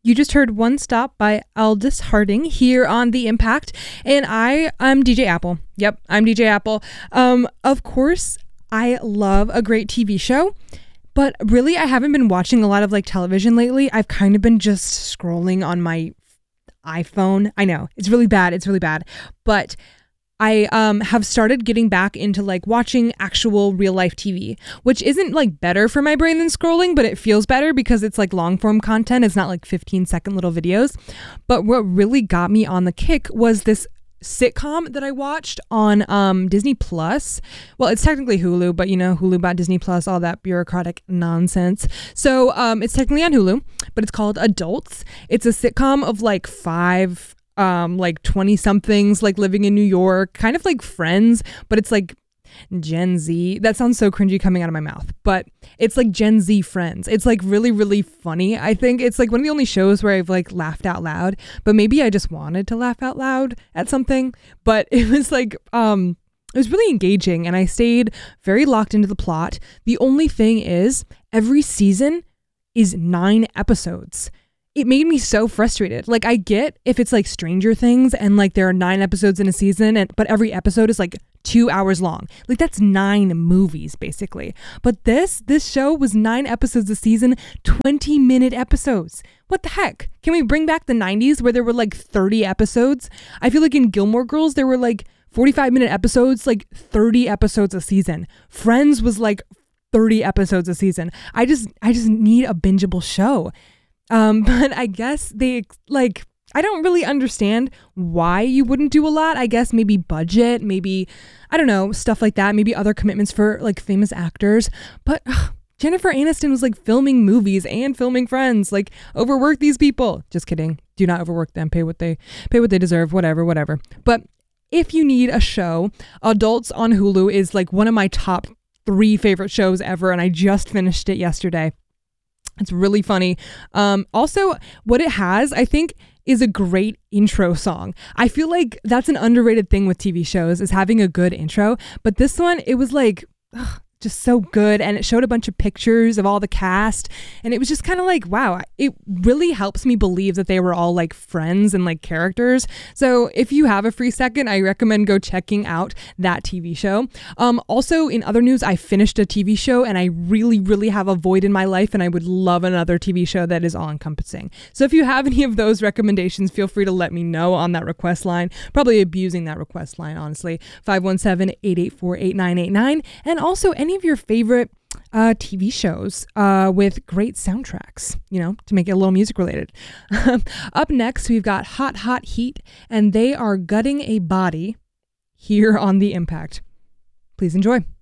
You just heard One Stop by Aldous Harding here on The Impact. And I'm DJ Apple. Yep, I'm DJ Apple. Of course, I love a great TV show. But really, I haven't been watching a lot of like television lately. I've kind of been just scrolling on my iPhone. I know, it's really bad. But I have started getting back into like watching actual real life TV, which isn't like better for my brain than scrolling, but it feels better because it's like long form content. It's not like 15-second little videos. But what really got me on the kick was this sitcom that I watched on Disney Plus. Well, it's technically Hulu, but you know, Hulu bought Disney Plus, all that bureaucratic nonsense. So it's technically on Hulu, but it's called Adults. It's a sitcom of like five like 20 somethings like living in New York, kind of like Friends, but it's like Gen Z. That sounds so cringy coming out of my mouth, but it's like Gen Z Friends. It's like really, really funny. I think it's like one of the only shows where I've like laughed out loud, but maybe I just wanted to laugh out loud at something, but it was like, it was really engaging and I stayed very locked into the plot. The only thing is every season is 9 episodes. It made me so frustrated. Like I get if it's like Stranger Things and like there are 9 episodes in a season, but every episode is like 2 hours long. Like that's 9 movies basically. But this show was 9 episodes a season, 20-minute episodes. What the heck? Can we bring back the 90s where there were like 30 episodes? I feel like in Gilmore Girls there were like 45-minute episodes, like 30 episodes a season. Friends was like 30 episodes a season. I just need a bingeable show. But I guess they like, I don't really understand why you wouldn't do a lot. I guess maybe budget, maybe, I don't know, stuff like that. Maybe other commitments for like famous actors. But Jennifer Aniston was like filming movies and filming Friends. Like overwork these people. Just kidding. Do not overwork them. Pay what they deserve. Whatever. But if you need a show, Adults on Hulu is like one of my top 3 favorite shows ever. And I just finished it yesterday. It's really funny. Also, what it has, I think, is a great intro song. I feel like that's an underrated thing with TV shows is having a good intro. But this one, it was like, just so good. And it showed a bunch of pictures of all the cast. And it was just kind of like, wow, it really helps me believe that they were all like friends and like characters. So if you have a free second, I recommend go checking out that TV show. Also in other news, I finished a TV show and I really, really have a void in my life and I would love another TV show that is all encompassing. So if you have any of those recommendations, feel free to let me know on that request line. Probably abusing that request line, honestly. 517-884-8989. And also any of your favorite TV shows with great soundtracks, you know, to make it a little music related. Up next, we've got Hot Hot Heat, and they are gutting a body here on The Impact. Please enjoy.